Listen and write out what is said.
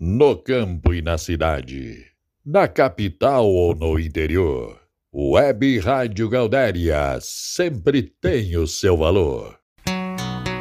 No campo e na cidade, na capital ou no interior, Web Rádio Gaudéria sempre tem o seu valor.